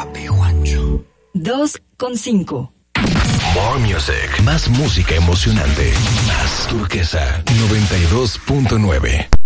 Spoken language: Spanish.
Papi Juancho. 2,5. More music. Más música emocionante. Más Turquesa 92.9.